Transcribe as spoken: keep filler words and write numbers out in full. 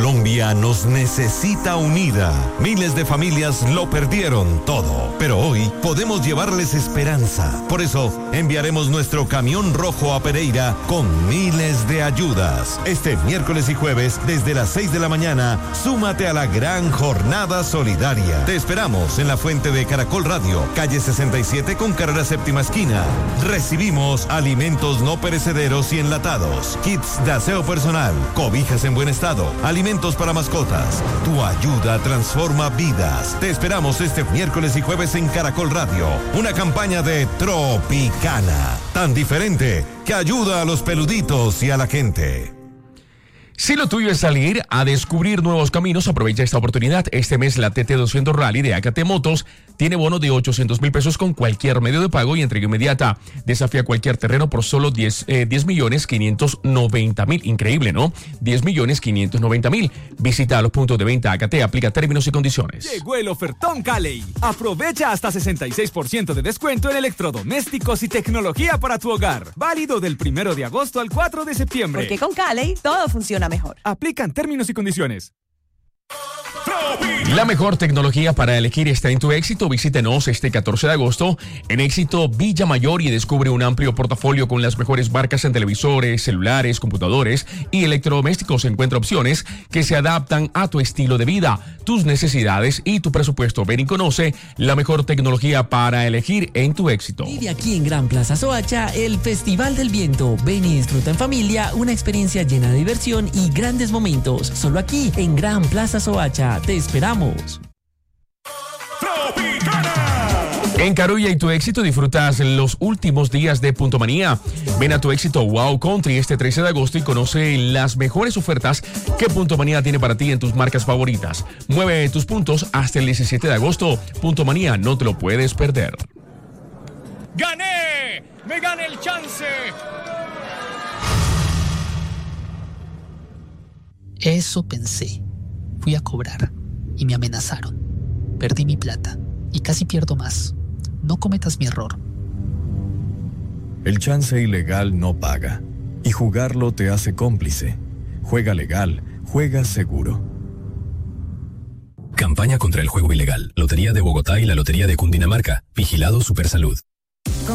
Colombia nos necesita unida. Miles de familias lo perdieron todo, pero hoy podemos llevarles esperanza. Por eso, enviaremos nuestro camión rojo a Pereira con miles de ayudas. Este miércoles y jueves, desde las seis de la mañana, súmate a la gran jornada solidaria. Te esperamos en la fuente de Caracol Radio, calle sesenta y siete con carrera séptima esquina. Recibimos alimentos no perecederos y enlatados, kits de aseo personal, cobijas en buen estado, alimentos para mascotas. Tu ayuda transforma vidas. Te esperamos este miércoles y jueves en Caracol Radio. Una campaña de Tropicana, tan diferente que ayuda a los peluditos y a la gente. Si lo tuyo es salir a descubrir nuevos caminos, aprovecha esta oportunidad. Este mes la T T doscientos Rally de A K T Motos tiene bono de ochocientos mil pesos con cualquier medio de pago y entrega inmediata. Desafía cualquier terreno por solo diez millones quinientos noventa mil. Increíble, ¿no? diez millones quinientos noventa mil. Visita los puntos de venta A K T, aplica términos y condiciones. Llegó el ofertón Cali. Aprovecha hasta sesenta y seis por ciento de descuento en electrodomésticos y tecnología para tu hogar. Válido del primero de agosto al cuatro de septiembre. Porque con Cali todo funciona mejor. Aplican términos y condiciones. La mejor tecnología para elegir está en tu Éxito. Visítenos este catorce de agosto en Éxito Villa Mayor y descubre un amplio portafolio con las mejores marcas en televisores, celulares, computadores y electrodomésticos. Encuentra opciones que se adaptan a tu estilo de vida, tus necesidades y tu presupuesto. Ven y conoce la mejor tecnología para elegir en tu Éxito. Vive aquí en Gran Plaza Soacha el Festival del Viento. Ven y disfruta en familia una experiencia llena de diversión y grandes momentos. Solo aquí en Gran Plaza Soacha. Te esperamos. En Carulla y Tu Éxito disfrutas los últimos días de Punto Manía. Ven a Tu Éxito Wow Country este trece de agosto y conoce las mejores ofertas que Punto Manía tiene para ti en tus marcas favoritas. Mueve tus puntos hasta el diecisiete de agosto. Punto Manía, no te lo puedes perder. ¡Gané! ¡Me gané el chance! Eso pensé. Fui a cobrar y me amenazaron. Perdí mi plata y casi pierdo más. No cometas mi error. El chance ilegal no paga y jugarlo te hace cómplice. Juega legal, juega seguro. Campaña contra el juego ilegal. Lotería de Bogotá y la Lotería de Cundinamarca. Vigilado Supersalud.